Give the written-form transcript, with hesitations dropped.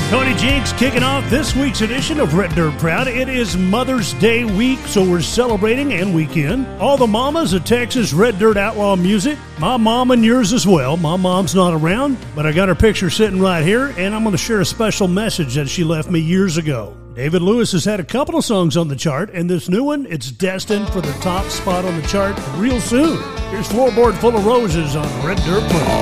Tony Jinks kicking off this week's edition of Red Dirt Proud. It is Mother's Day week, so we're celebrating and weekend. All the mamas of Texas Red Dirt Outlaw music. My mom and yours as well. My mom's not around, but I got her picture sitting right here, and I'm going to share a special message that she left me years ago. David Lewis has had a couple of songs on the chart, and this new one, it's destined for the top spot on the chart real soon. Here's Floorboard Full of Roses on Red Dirt Proud.